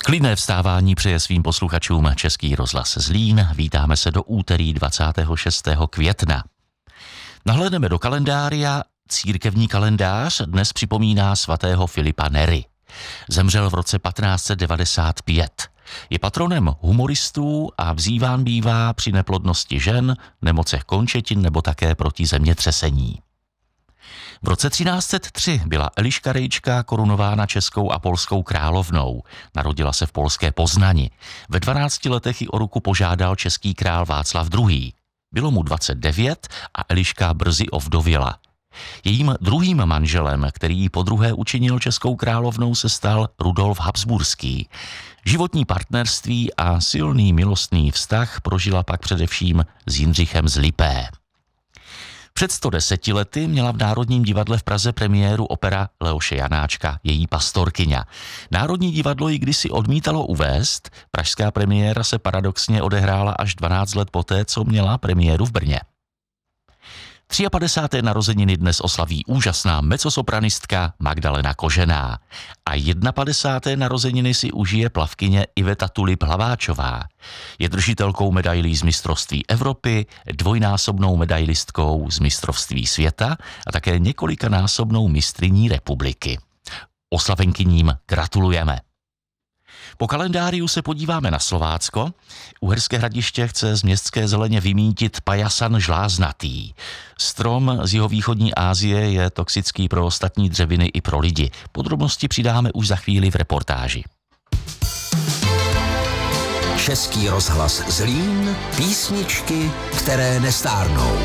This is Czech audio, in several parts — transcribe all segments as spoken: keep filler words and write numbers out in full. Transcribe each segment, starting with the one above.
Klidné vstávání přeje svým posluchačům Český rozhlas Zlín. Vítáme se do úterý dvacátého šestého května. Nahlédneme do kalendária. Církevní kalendář dnes připomíná svatého Filipa Neri. Zemřel v roce patnáct set devadesát pět. Je patronem humoristů a vzýván bývá při neplodnosti žen, nemocech končetin nebo také proti zemětřesení. V roce třináct set tři byla Eliška Rejčka korunována českou a polskou královnou. Narodila se v polské Poznani. Ve dvanácti letech ji o ruku požádal český král Václav druhý. Bylo mu dvacet devět a Eliška brzy ovdověla. Jejím druhým manželem, který ji podruhé učinil českou královnou, se stal Rudolf Habsburský. Životní partnerství a silný milostný vztah prožila pak především s Jindřichem z Lipé. Před sto deseti lety měla v Národním divadle v Praze premiéru opera Leoše Janáčka, Její pastorkyňa. Národní divadlo ji kdysi odmítalo uvést, pražská premiéra se paradoxně odehrála až dvanáct let poté, co měla premiéru v Brně. padesáté třetí narozeniny dnes oslaví úžasná mezzosopranistka Magdalena Kožená a padesáté první narozeniny si užije plavkyně Iveta Tulip-Hlaváčová. Je držitelkou medailí z mistrovství Evropy, dvojnásobnou medailistkou z mistrovství světa a také několikanásobnou mistryní republiky. Oslavenkyním gratulujeme. Po kalendáriu se podíváme na Slovácko. Uherské Hradiště chce z městské zeleně vymítit pajasan žláznatý. Strom z jihovýchodní Asie je toxický pro ostatní dřeviny i pro lidi. Podrobnosti přidáme už za chvíli v reportáži. Český rozhlas Zlín, písničky, které nestárnou.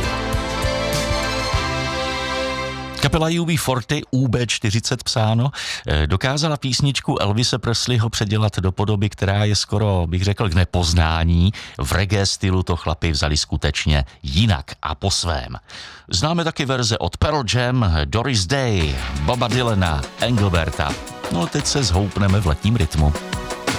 Kapela U B čtyřicet, U B čtyřicet psáno, dokázala písničku Elvise Presleyho předělat do podoby, která je skoro, bych řekl, k nepoznání. V reggae stylu to chlapi vzali skutečně jinak a po svém. Známe taky verze od Pearl Jam, Doris Day, Boba Dylana, Engelberta. No teď se zhoupneme v letním rytmu.